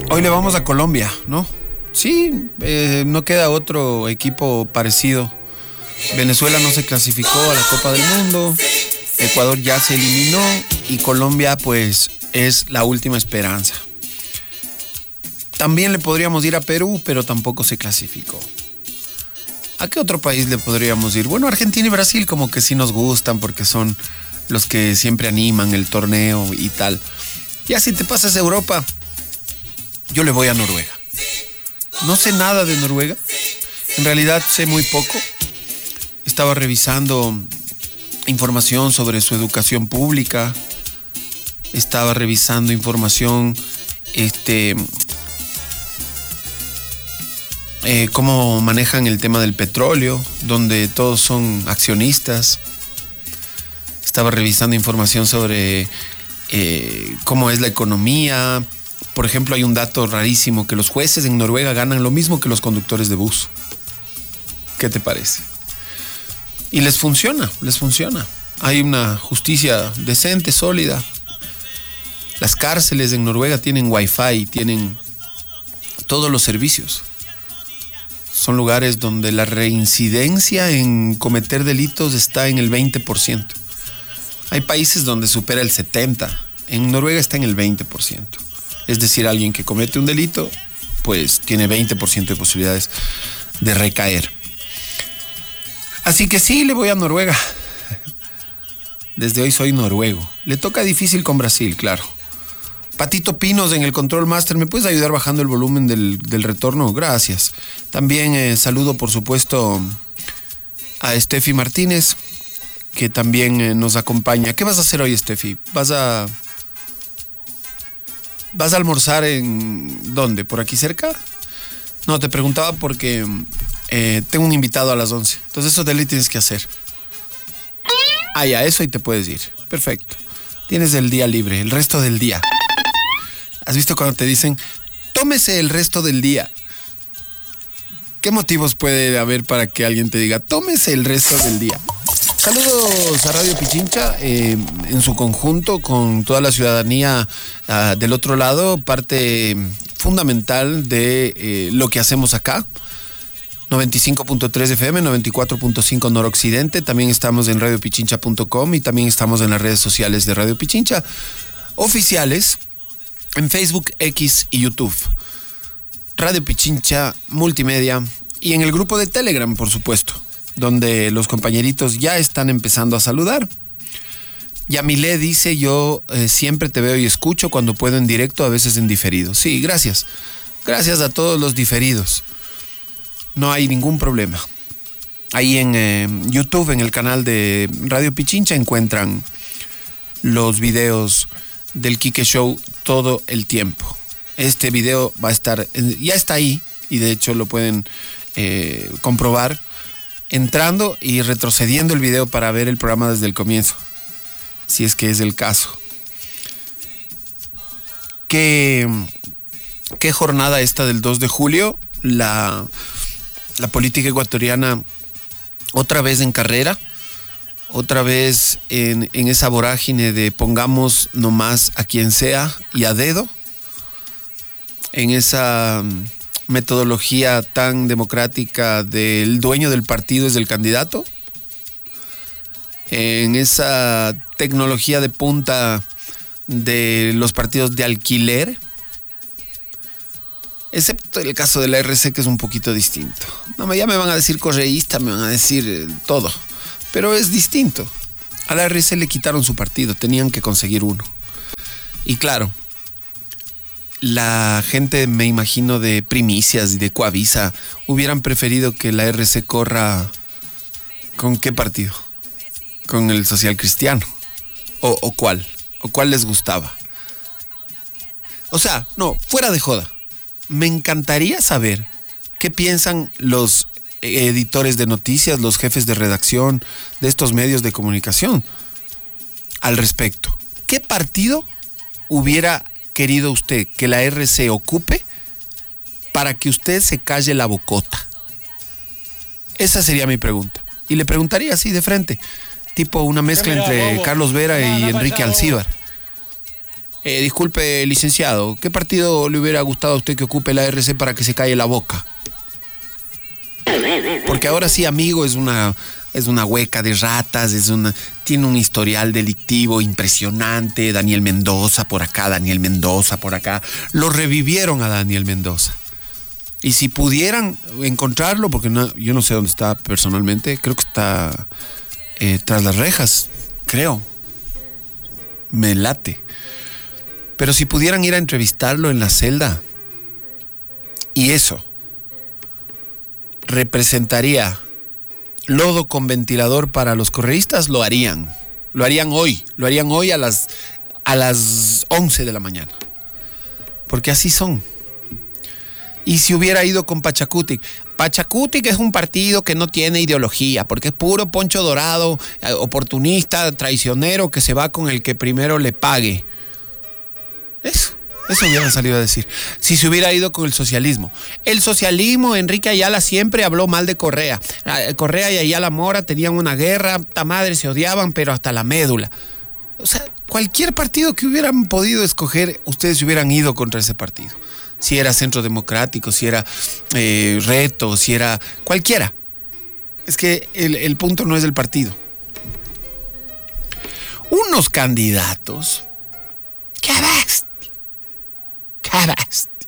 Hoy le vamos a Colombia, ¿no? Sí, no queda otro equipo parecido. Venezuela no se clasificó a la Copa del Mundo, Ecuador ya se eliminó y Colombia pues es la última esperanza. También le podríamos ir a Perú, pero tampoco se clasificó. ¿A qué otro país le podríamos ir? Bueno, Argentina y Brasil como que sí nos gustan porque son los que siempre animan el torneo y tal. Ya si te pasas a Europa, yo le voy a Noruega. No sé nada de Noruega. En realidad sé muy poco. Estaba revisando información sobre su educación pública. Estaba revisando información, cómo manejan el tema del petróleo, donde todos son accionistas. Estaba revisando información sobre cómo es la economía. Por ejemplo, hay un dato rarísimo, que los jueces en Noruega ganan lo mismo que los conductores de bus. ¿Qué te parece? Y les funciona. Hay una justicia decente, sólida. Las cárceles en Noruega tienen wifi, tienen todos los servicios. Son lugares donde la reincidencia en cometer delitos está en el 20%. Hay países donde supera el 70%. En Noruega está en el 20%. Es decir, alguien que comete un delito, pues tiene 20% de posibilidades de recaer. Así que sí, le voy a Noruega. Desde hoy soy noruego. Le toca difícil con Brasil, claro. Patito Pinos en el Control Master, ¿me puedes ayudar bajando el volumen del retorno? Gracias. También saludo, por supuesto, a Steffi Martínez, que también nos acompaña. ¿Qué vas a hacer hoy, Steffi? ¿Vas a almorzar en dónde? ¿Por aquí cerca? No, te preguntaba porque tengo un invitado a las 11. Entonces eso de ley tienes que hacer. Ah, ya, eso y te puedes ir. Perfecto. Tienes el día libre, el resto del día. ¿Has visto cuando te dicen, tómese el resto del día? ¿Qué motivos puede haber para que alguien te diga, tómese el resto del día? Saludos a Radio Pichincha en su conjunto, con toda la ciudadanía del otro lado, parte fundamental de lo que hacemos acá. 95.3 FM, 94.5 Noroccidente. También estamos en radiopichincha.com y también estamos en las redes sociales de Radio Pichincha, oficiales, en Facebook, X y YouTube. Radio Pichincha Multimedia y en el grupo de Telegram, por supuesto, donde los compañeritos ya están empezando a saludar. Yamilé dice, yo siempre te veo y escucho cuando puedo en directo, a veces en diferido. Sí, gracias. Gracias a todos los diferidos. No hay ningún problema. Ahí en YouTube, en el canal de Radio Pichincha, encuentran los videos del Quique Show todo el tiempo. Este video va a estar, ya está ahí, y de hecho lo pueden comprobar entrando y retrocediendo el video para ver el programa desde el comienzo, si es que es el caso. ¿Qué jornada esta del 2 de julio? La política ecuatoriana otra vez en carrera, otra vez en esa vorágine de pongamos nomás a quien sea y a dedo, en esa metodología tan democrática del dueño del partido es el candidato, en esa tecnología de punta de los partidos de alquiler, excepto el caso de la RC, que es un poquito distinto. No, ya me van a decir correísta, me van a decir todo, pero es distinto. A la RC le quitaron su partido, tenían que conseguir uno. Y claro, la gente, me imagino, de Primicias y de Coavisa hubieran preferido que la RC corra ¿con qué partido? ¿Con el Social Cristiano? ¿O cuál? ¿O cuál les gustaba? O sea, no, fuera de joda. Me encantaría saber qué piensan los editores de noticias, los jefes de redacción de estos medios de comunicación al respecto. ¿Qué partido hubiera querido usted que la RC ocupe para que usted se calle la bocota? Esa sería mi pregunta. Y le preguntaría así de frente, tipo una mezcla entre Carlos Vera y Enrique Alcíbar. Disculpe, licenciado, ¿qué partido le hubiera gustado a usted que ocupe la RC para que se calle la boca? Porque ahora sí, amigo, es una hueca de ratas, tiene un historial delictivo impresionante. Daniel Mendoza por acá, Daniel Mendoza por acá. Lo revivieron a Daniel Mendoza. Y si pudieran encontrarlo, porque yo no sé dónde está personalmente, creo que está tras las rejas, creo. Me late. Pero si pudieran ir a entrevistarlo en la celda, y eso representaría lodo con ventilador para los correístas, lo harían. Lo harían hoy a las 11 de la mañana. Porque así son. Y si hubiera ido con Pachacutic. Pachacutic es un partido que no tiene ideología, porque es puro poncho dorado, oportunista, traicionero, que se va con el que primero le pague. Eso hubieran salido a decir. Si se hubiera ido con el socialismo. El socialismo, Enrique Ayala siempre habló mal de Correa. Correa y Ayala Mora tenían una guerra, ta madre, se odiaban, pero hasta la médula. O sea, cualquier partido que hubieran podido escoger, ustedes se hubieran ido contra ese partido. Si era Centro Democrático, si era Reto, si era cualquiera. Es que el punto no es el partido. Unos candidatos. ¡Qué bestia! ¡Qué bestia!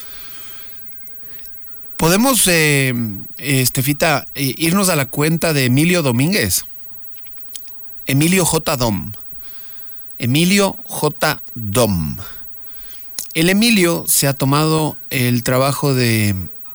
Podemos, Estefita, irnos a la cuenta de Emilio Domínguez. Emilio J. Dom. Emilio J. Dom. El Emilio se ha tomado el trabajo de,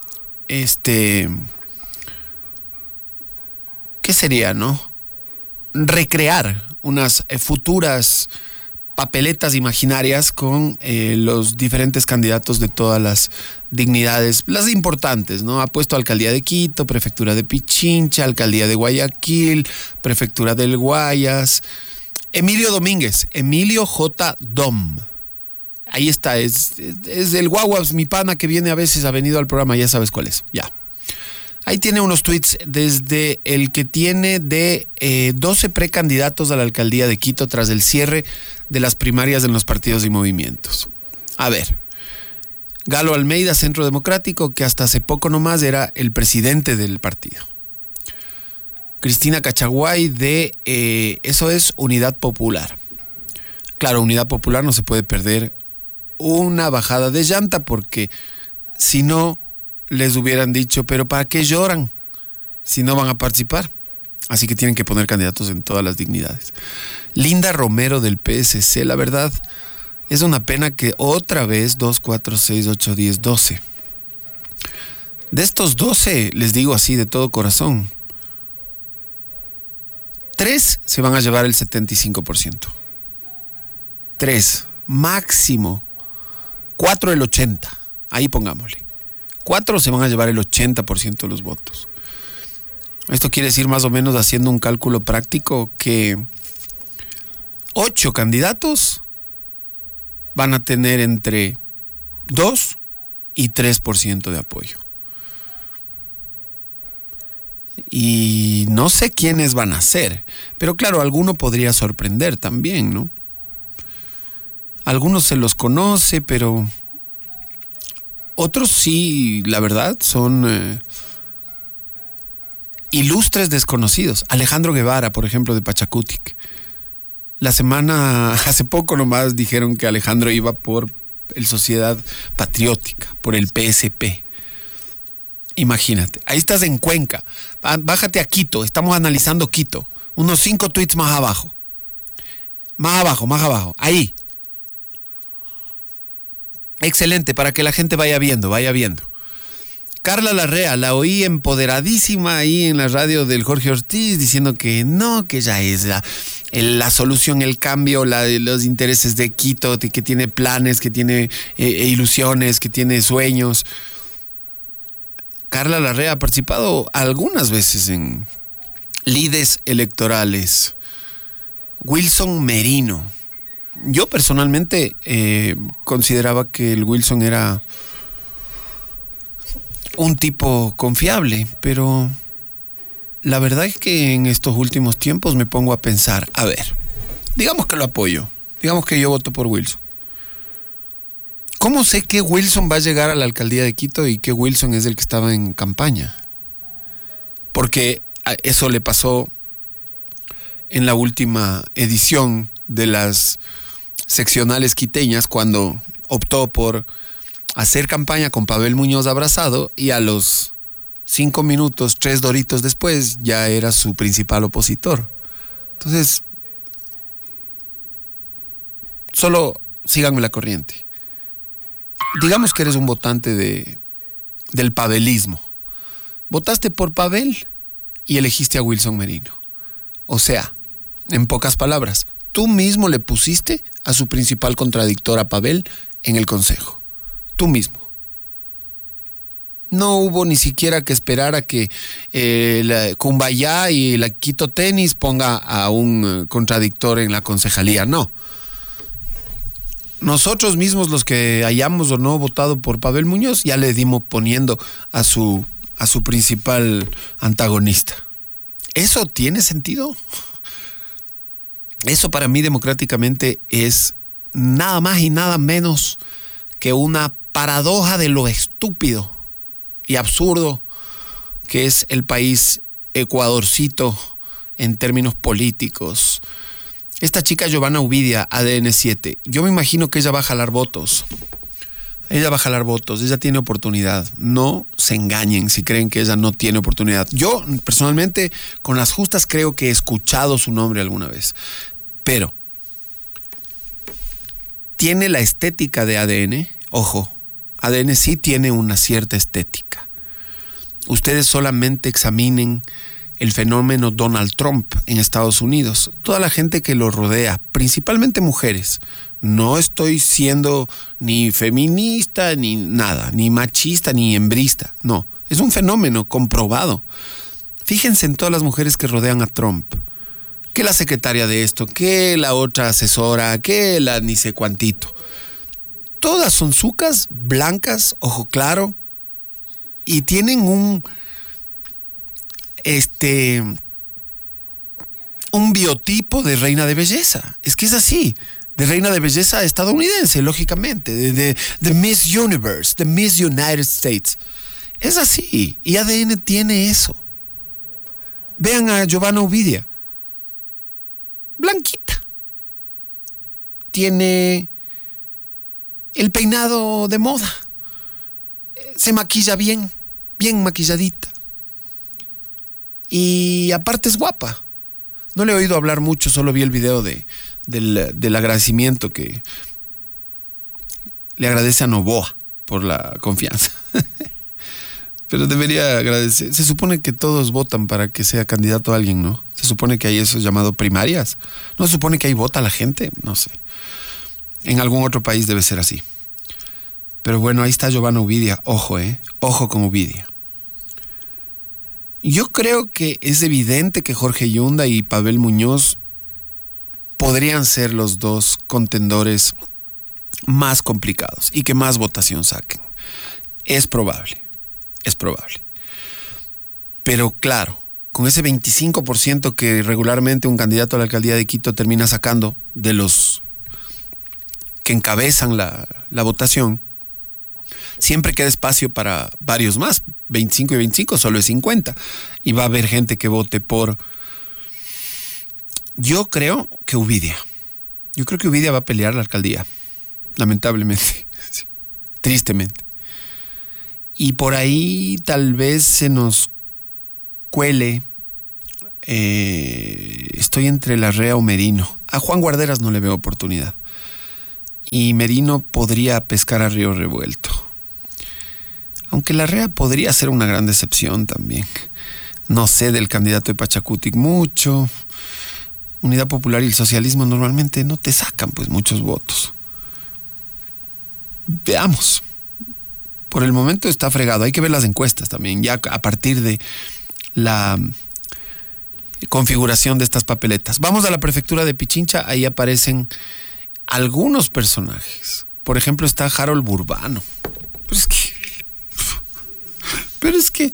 ¿qué sería, no? Recrear unas futuras papeletas imaginarias con los diferentes candidatos de todas las dignidades, las importantes, ¿no? Ha puesto alcaldía de Quito, prefectura de Pichincha, alcaldía de Guayaquil, prefectura del Guayas. Emilio Domínguez, Emilio J. Dom. Ahí está, es el Guaguas, mi pana que viene a veces, ha venido al programa, ya sabes cuál es, ya. Ahí tiene unos tweets desde el que tiene de 12 precandidatos a la alcaldía de Quito tras el cierre de las primarias en los partidos y movimientos. A ver, Galo Almeida, Centro Democrático, que hasta hace poco nomás era el presidente del partido. Cristina Cachaguay de, eso es Unidad Popular. Claro, Unidad Popular no se puede perder una bajada de llanta, porque si no les hubieran dicho, pero ¿para qué lloran si no van a participar? Así que tienen que poner candidatos en todas las dignidades. Linda Romero del PSC, la verdad, es una pena que otra vez 2, 4, 6, 8, 10, 12. De estos 12, les digo así de todo corazón, 3 se van a llevar el 75%. 3, máximo. 4 el 80%, ahí pongámosle. 4 se van a llevar el 80% de los votos. Esto quiere decir, más o menos, haciendo un cálculo práctico, que 8 candidatos van a tener entre 2 y 3% de apoyo. Y no sé quiénes van a ser, pero claro, alguno podría sorprender también, ¿no? Algunos se los conoce, pero otros sí, la verdad, son ilustres desconocidos. Alejandro Guevara, por ejemplo, de Pachacutic. Hace poco nomás dijeron que Alejandro iba por el Sociedad Patriótica, por el PSP. Imagínate, ahí estás en Cuenca. Bájate a Quito, estamos analizando Quito. Unos 5 tweets más abajo. Más abajo, ahí. Excelente, para que la gente vaya viendo. Carla Larrea, la oí empoderadísima ahí en la radio del Jorge Ortiz, diciendo que no, que ya es la solución, el cambio, los intereses de Quito, que tiene planes, que tiene ilusiones, que tiene sueños. Carla Larrea ha participado algunas veces en lides electorales. Wilson Merino. Yo personalmente consideraba que el Wilson era un tipo confiable, pero la verdad es que en estos últimos tiempos me pongo a pensar, a ver, digamos que lo apoyo, digamos que yo voto por Wilson. ¿Cómo sé que Wilson va a llegar a la alcaldía de Quito y que Wilson es el que estaba en campaña? Porque eso le pasó en la última edición de las seccionales quiteñas, cuando optó por hacer campaña con Pavel Muñoz abrazado, y a los 5 minutos, 3 doritos después, ya era su principal opositor. Entonces, solo síganme la corriente. Digamos que eres un votante del pavelismo. Votaste por Pavel y elegiste a Wilson Merino. O sea, en pocas palabras, tú mismo le pusiste a su principal contradictor, a Pavel, en el consejo. Tú mismo. No hubo ni siquiera que esperar a que la Cumbayá y la Quito Tenis ponga a un contradictor en la concejalía. No. Nosotros mismos, los que hayamos o no votado por Pavel Muñoz, ya le dimos poniendo a su principal antagonista. ¿Eso tiene sentido? Eso para mí democráticamente es nada más y nada menos que una paradoja de lo estúpido y absurdo que es el país Ecuadorcito en términos políticos. Esta chica Giovanna Uvidia, ADN 7, yo me imagino que ella va a jalar votos. Ella tiene oportunidad. No se engañen si creen que ella no tiene oportunidad. Yo, personalmente, con las justas, creo que he escuchado su nombre alguna vez. Pero, ¿tiene la estética de ADN? Ojo, ADN sí tiene una cierta estética. Ustedes solamente examinen el fenómeno Donald Trump en Estados Unidos. Toda la gente que lo rodea, principalmente mujeres. No estoy siendo ni feminista, ni nada, ni machista, ni hembrista. No, es un fenómeno comprobado. Fíjense en todas las mujeres que rodean a Trump. Que la secretaria de esto, que la otra asesora, que la ni sé cuantito. Todas son sucas, blancas, ojo claro, y tienen un biotipo de reina de belleza. Es que es así, de reina de belleza estadounidense, lógicamente, de Miss Universe, de Miss United States. Es así, y ADN tiene eso. Vean a Giovanna Uvidia, blanquita. Tiene el peinado de moda. Se maquilla bien, bien maquilladita. Y aparte es guapa. No le he oído hablar mucho, solo vi el video del agradecimiento que le agradece a Noboa por la confianza. Pero debería agradecer. Se supone que todos votan para que sea candidato a alguien, ¿no? Se supone que hay eso llamado primarias. ¿No se supone que ahí vota la gente? No sé. En algún otro país debe ser así. Pero bueno, ahí está Giovanna Uvidia. Ojo, ojo con Uvidia. Yo creo que es evidente que Jorge Yunda y Pavel Muñoz podrían ser los dos contendores más complicados y que más votación saquen. Es probable. Pero claro, con ese 25% que regularmente un candidato a la alcaldía de Quito termina sacando de los que encabezan la votación, siempre queda espacio para varios más. 25 y 25 solo es 50. Y va a haber gente que vote por... Yo creo que Uvidia va a pelear la alcaldía. Lamentablemente. Sí. Tristemente. Y por ahí tal vez se nos cuele... estoy entre Larrea o Merino. A Juan Guarderas no le veo oportunidad. Y Merino podría pescar a río revuelto. Aunque Larrea podría ser una gran decepción también. No sé del candidato de Pachacutic mucho. Unidad Popular y el socialismo normalmente no te sacan pues muchos votos. Veamos. Por el momento está fregado. Hay que ver las encuestas también, ya a partir de la configuración de estas papeletas. Vamos a la prefectura de Pichincha. Ahí aparecen algunos personajes. Por ejemplo, está Harold Burbano. Pero es que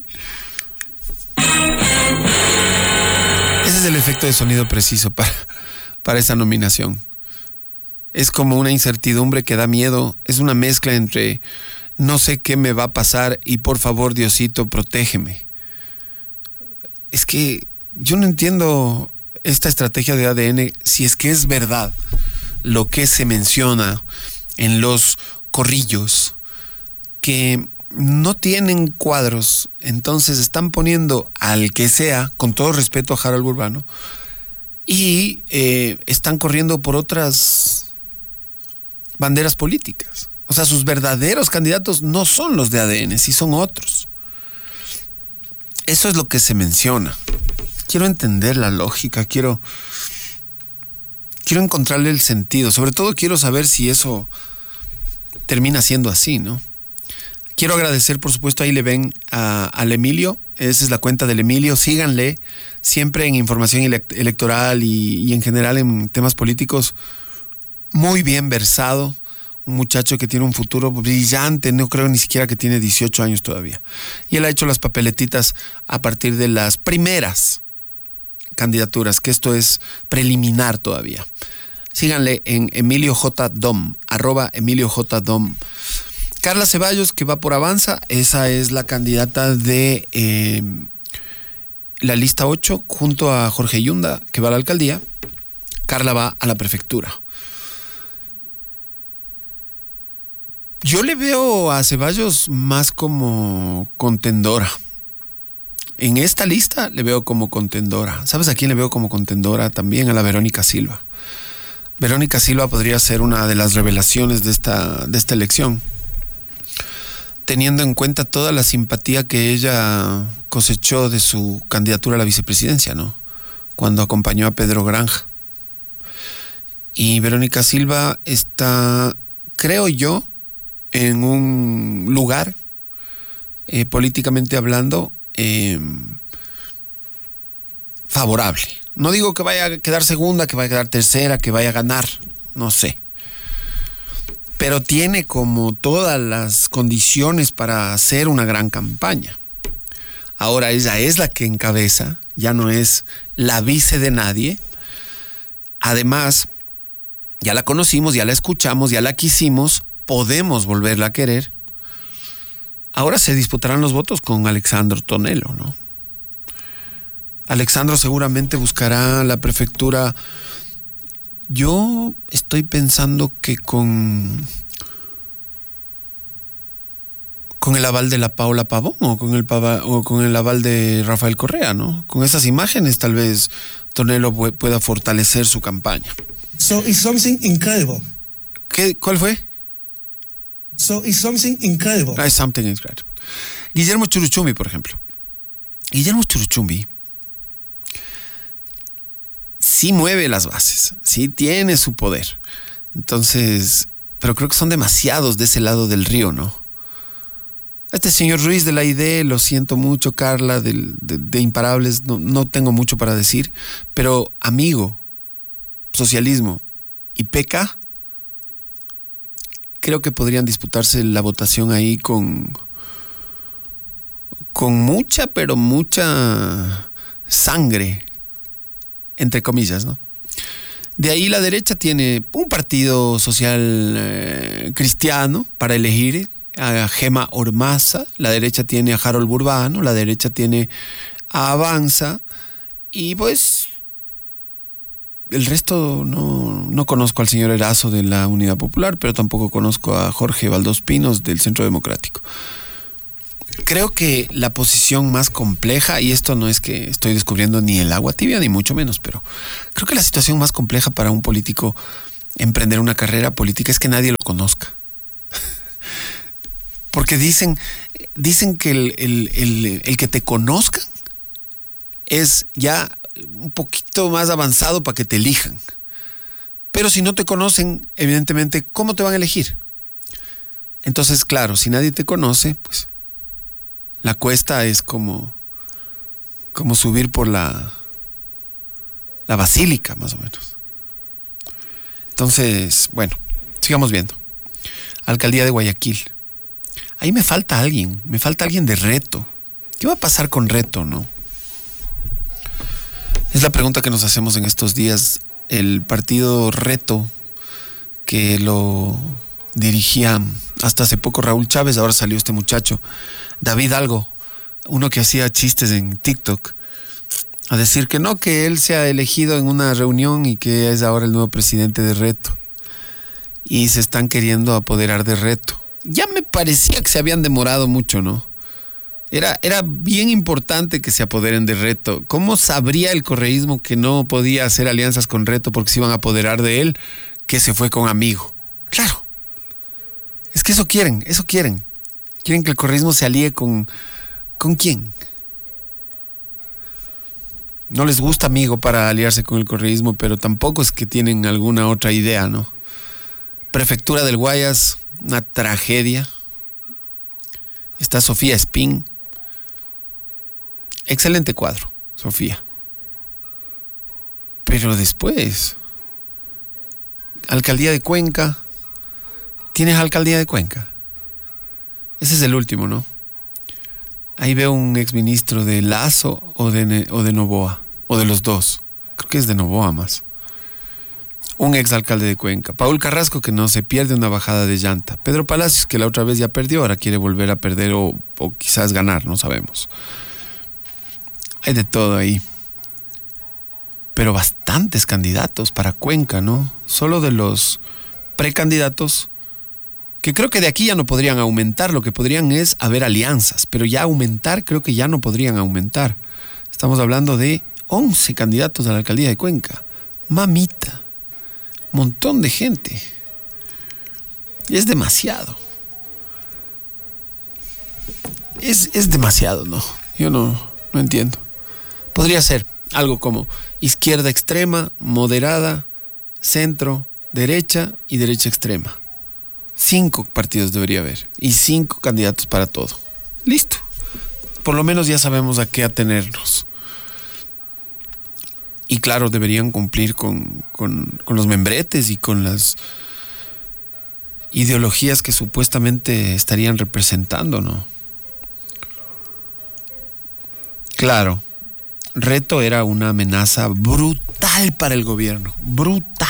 ese es el efecto de sonido preciso para esa nominación. Es como una incertidumbre que da miedo. Es una mezcla entre no sé qué me va a pasar y por favor, Diosito, protégeme. Es que yo no entiendo esta estrategia de ADN, si es que es verdad lo que se menciona en los corrillos, que no tienen cuadros, entonces están poniendo al que sea, con todo respeto a Harold Urbano, y están corriendo por otras banderas políticas. O sea, sus verdaderos candidatos no son los de ADN, sí son otros. Eso es lo que se menciona. Quiero entender la lógica, quiero encontrarle el sentido. Sobre todo quiero saber si eso termina siendo así, ¿no? Quiero agradecer, por supuesto, ahí le ven al Emilio. Esa es la cuenta del Emilio. Síganle siempre en información electoral y en general en temas políticos. Muy bien versado. Un muchacho que tiene un futuro brillante. No creo ni siquiera que tiene 18 años todavía. Y él ha hecho las papeletitas a partir de las primeras candidaturas, que esto es preliminar todavía. Síganle en Emilio J. Dom, @EmilioJDom. Carla Ceballos, que va por Avanza, esa es la candidata de la lista 8, junto a Jorge Yunda, que va a la alcaldía. Carla va a la prefectura. Yo le veo a Ceballos más como contendora. En esta lista le veo como contendora. ¿Sabes a quién le veo como contendora? También a la Verónica Silva. Verónica Silva podría ser una de las revelaciones de esta elección, teniendo en cuenta toda la simpatía que ella cosechó de su candidatura a la vicepresidencia, ¿no? Cuando acompañó a Pedro Granja. Y Verónica Silva está, creo yo, en un lugar, políticamente hablando, favorable. No digo que vaya a quedar segunda, que vaya a quedar tercera, que vaya a ganar, no sé. Pero tiene como todas las condiciones para hacer una gran campaña. Ahora ella es la que encabeza, ya no es la vice de nadie. Además, ya la conocimos, ya la escuchamos, ya la quisimos, podemos volverla a querer. Ahora se disputarán los votos con Alexandro Tonelo, ¿no? Alexandro seguramente buscará la prefectura. Yo estoy pensando que con el aval de la Paula Pavón o con el aval de Rafael Correa, ¿no? Con esas imágenes tal vez Tonelo pueda fortalecer su campaña. So it's something incredible. ¿Cuál fue? So it's something incredible. It's something incredible. Guillermo Churuchumbi, por ejemplo. Guillermo Churuchumbi sí mueve las bases, sí tiene su poder. Entonces, pero creo que son demasiados de ese lado del río, ¿no? Este señor Ruiz de la ID, lo siento mucho, Carla, de Imparables, no tengo mucho para decir, pero amigo, socialismo y PK, creo que podrían disputarse la votación ahí con mucha, pero mucha sangre, entre comillas, ¿no? De ahí la derecha tiene un partido social cristiano para elegir a Gema Ormaza, la derecha tiene a Harold Urbano, la derecha tiene a Avanza, y pues el resto no conozco al señor Erazo de la Unidad Popular, pero tampoco conozco a Jorge Valdós Pinos del Centro Democrático. Creo que la posición más compleja, y esto no es que estoy descubriendo ni el agua tibia, ni mucho menos, pero creo que la situación más compleja para un político emprender una carrera política es que nadie lo conozca. Porque dicen que el que te conozcan es ya un poquito más avanzado para que te elijan. Pero si no te conocen, evidentemente, ¿cómo te van a elegir? Entonces, claro, si nadie te conoce, pues la cuesta es como subir por la basílica, más o menos. Entonces, bueno, sigamos viendo. Alcaldía de Guayaquil. Ahí me falta alguien de Reto. ¿Qué va a pasar con Reto, no? Es la pregunta que nos hacemos en estos días. El partido Reto, que lo dirigía hasta hace poco Raúl Chávez. Ahora salió este muchacho, David Algo, uno que hacía chistes en TikTok, a decir que no, que él se ha elegido en una reunión y que es ahora el nuevo presidente de Reto. Y se están queriendo apoderar de Reto. Ya me parecía que se habían demorado mucho, ¿no? Era bien importante que se apoderen de Reto. ¿Cómo sabría el correísmo que no podía hacer alianzas con Reto porque se iban a apoderar de él, que se fue con Amigo? Claro. Es que eso quieren, eso quieren. Quieren que el correísmo se alíe con ¿quién? No les gusta Amigo para aliarse con el correísmo, pero tampoco es que tienen alguna otra idea, ¿no? Prefectura del Guayas, una tragedia. Está Sofía Espín. Excelente cuadro, Sofía. Pero después, Alcaldía de Cuenca. ¿Tienes Alcaldía de Cuenca? Ese es el último, ¿no? Ahí veo un exministro de Lazo o de Noboa, o de los dos. Creo que es de Noboa más. Un exalcalde de Cuenca. Paul Carrasco, que no se pierde una bajada de llanta. Pedro Palacios, que la otra vez ya perdió, ahora quiere volver a perder o quizás ganar, no sabemos. Hay de todo ahí. Pero bastantes candidatos para Cuenca, ¿no? Solo de los precandidatos, que creo que de aquí ya no podrían aumentar. Lo que podrían es haber alianzas, pero ya aumentar creo que ya no podrían aumentar. Estamos hablando de 11 candidatos a la alcaldía de Cuenca. Mamita. Montón de gente. Y es demasiado. Es demasiado, ¿no? Yo no entiendo. Podría ser algo como izquierda extrema, moderada, centro, derecha y derecha extrema. 5 partidos debería haber y 5 candidatos para todo. Listo. Por lo menos ya sabemos a qué atenernos. Y claro, deberían cumplir con los membretes y con las ideologías que supuestamente estarían representando, ¿no? Claro, Reto era una amenaza brutal para el gobierno. Brutal.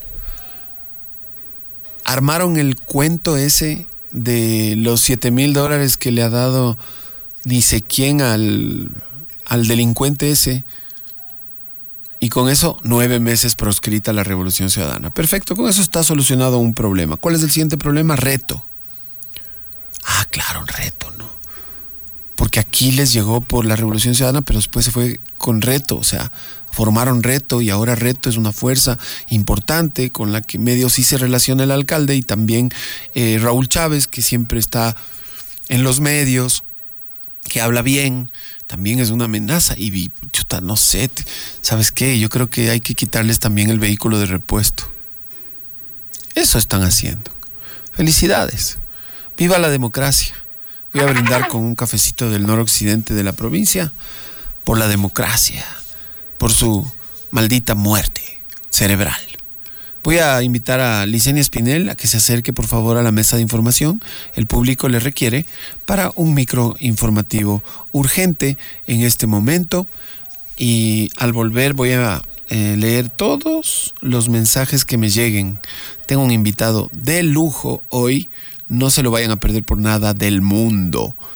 Armaron el cuento ese de los $7,000 que le ha dado ni sé quién al delincuente ese. Y con eso 9 meses proscrita la Revolución Ciudadana. Perfecto, con eso está solucionado un problema. ¿Cuál es el siguiente problema? Reto. Ah, claro, un Reto, ¿no? Porque aquí les llegó por la Revolución Ciudadana, pero después se fue con Reto. O sea, formaron Reto y ahora Reto es una fuerza importante con la que medio sí se relaciona el alcalde y también Raúl Chávez, que siempre está en los medios, que habla bien, también es una amenaza. Y chuta, no sé, ¿sabes qué? Yo creo que hay que quitarles también el vehículo de repuesto. Eso están haciendo. Felicidades. Viva la democracia. Voy a brindar con un cafecito del noroccidente de la provincia por la democracia, por su maldita muerte cerebral. Voy a invitar a Licenia Espinel a que se acerque por favor a la mesa de información. El público le requiere para un micro informativo urgente en este momento. Y al volver voy a leer todos los mensajes que me lleguen. Tengo un invitado de lujo hoy. No se lo vayan a perder por nada del mundo.